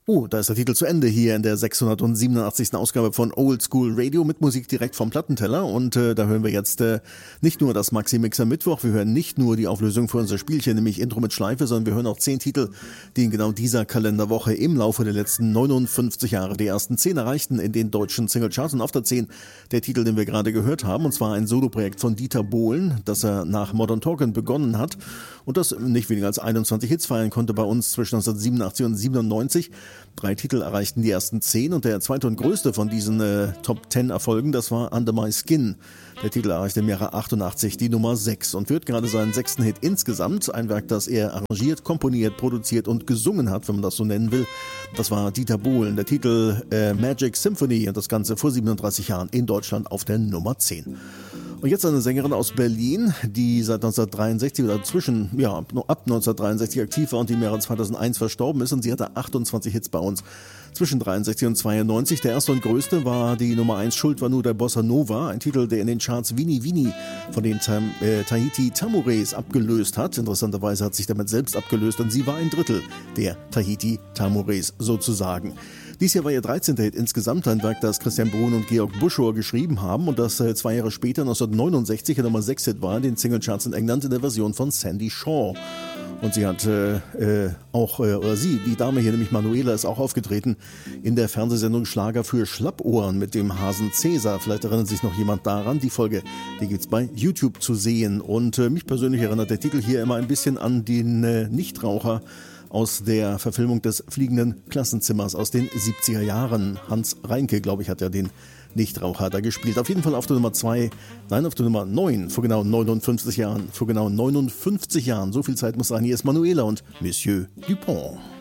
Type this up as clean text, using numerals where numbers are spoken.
Oh, da ist der Titel zu Ende hier in der 687. Ausgabe von Old School Radio mit Musik direkt vom Plattenteller. Und da hören wir jetzt nicht nur das Maxi-Mixer Mittwoch, wir hören nicht nur die Auflösung für unser Spielchen, nämlich Intro mit Schleife, sondern wir hören auch 10 Titel, die in genau dieser Kalenderwoche im Laufe der letzten 59 Jahre die ersten 10 erreichten in den deutschen Singlecharts. Und auf der 10 der Titel, den wir gerade gehört haben, und zwar ein Soloprojekt von Dieter Bohlen, das er nach Modern Talking begonnen hat und das nicht weniger als 21 Hits feiern konnte bei uns zwischen 1987 und 97. 3 Titel erreichten die ersten 10 und der zweite und größte von diesen Top 10 Erfolgen, das war Under My Skin. Der Titel erreichte im Jahre 88 die Nummer 6 und wird gerade seinen 6. Hit insgesamt. Ein Werk, das er arrangiert, komponiert, produziert und gesungen hat, wenn man das so nennen will. Das war Dieter Bohlen. Der Titel Magic Symphony und das Ganze vor 37 Jahren in Deutschland auf der Nummer 10. Und jetzt eine Sängerin aus Berlin, die seit 1963 oder ab 1963 aktiv war und die im Jahre 2001 verstorben ist. Und sie hatte 28 Hits bei uns zwischen 63 und 92. Der erste und größte war die Nummer 1, Schuld war nur der Bossa Nova. Ein Titel, der in den Charts Vini Vini von den Tahiti Tamores abgelöst hat. Interessanterweise hat sich damit selbst abgelöst und sie war ein Drittel der Tahiti Tamores sozusagen. Dies Jahr war ihr 13. Hit insgesamt, ein Werk, das Christian Bruhn und Georg Buschor geschrieben haben und das 2 Jahre später, 1969, Nummer 6 Hit war in den Singlecharts in England in der Version von Sandy Shaw. Und sie hat die Dame hier, nämlich Manuela, ist auch aufgetreten in der Fernsehsendung Schlager für Schlappohren mit dem Hasen Cäsar. Vielleicht erinnert sich noch jemand daran. Die Folge, die gibt's bei YouTube zu sehen. Und mich persönlich erinnert der Titel hier immer ein bisschen an den Nichtraucher aus der Verfilmung des Fliegenden Klassenzimmers aus den 70er Jahren. Hans Reinke, glaube ich, hat ja den Nichtraucher da gespielt. Auf jeden Fall auf der Nummer 9, vor genau 59 Jahren. So viel Zeit muss sein. Hier ist Manuela und Monsieur Dupont.